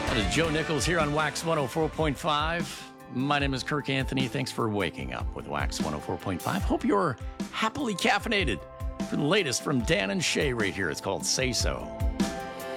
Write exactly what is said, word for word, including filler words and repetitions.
That is Joe Nichols here on Wax one oh four point five. My name is Kirk Anthony. Thanks for waking up with Wax one oh four point five. Hope you're happily caffeinated for the latest from Dan and Shay right here. It's called Say So.